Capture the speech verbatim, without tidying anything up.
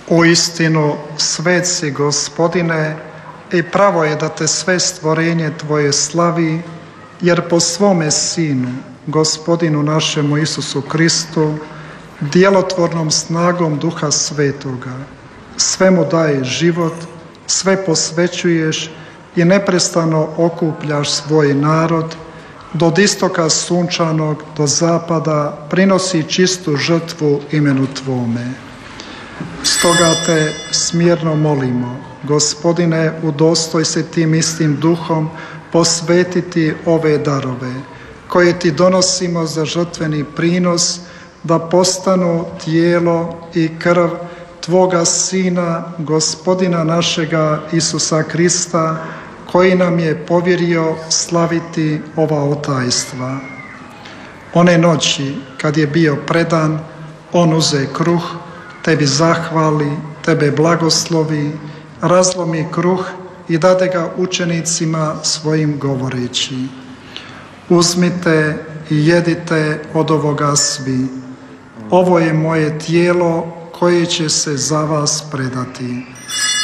Uistinu, svet si, Gospodine, i pravo je da te sve stvorenje Tvoje slavi, jer po svome Sinu, Gospodinu našemu Isusu Kristu, djelotvornom snagom Duha Svetoga, sve mu daješ život, sve posvećuješ i neprestano okupljaš svoj narod, do istoka sunčanog do zapada prinosi čistu žrtvu imenu Tvome. Stoga te smjerno molimo, Gospodine, udostoj se tim istim duhom posvetiti ove darove, koje Ti donosimo za žrtveni prinos, da postanu tijelo i krv Tvoga Sina, Gospodina našega Isusa Krista, koji nam je povjerio slaviti ova otajstva. One noći, kad je bio predan, on uze kruh, Tebi zahvali, Tebe blagoslovi, razlomi kruh i dade ga učenicima svojim govoreći: uzmite i jedite od ovoga svi. Ovo je moje tijelo koje će se za vas predati.